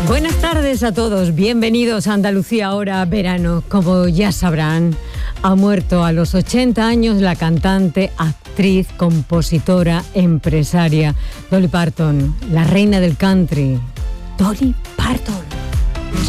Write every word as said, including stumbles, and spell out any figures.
Buenas tardes a todos, bienvenidos a Andalucía ahora verano. Como ya sabrán, ha muerto a los ochenta años la cantante, actriz, compositora, empresaria Dolly Parton, la reina del country, Dolly Parton.